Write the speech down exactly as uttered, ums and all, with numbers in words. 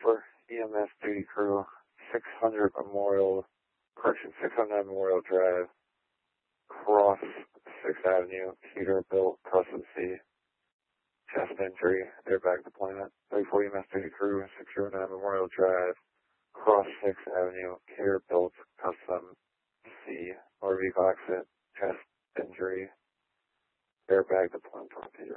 for E M S duty crew, six hundred Memorial, correction, six hundred Memorial Drive, cross sixth Avenue, Peterbilt, Custom C, chest injury, airbag deployment, thirty-four E M S duty crew, six hundred Memorial Drive, cross sixth Avenue, Peterbilt,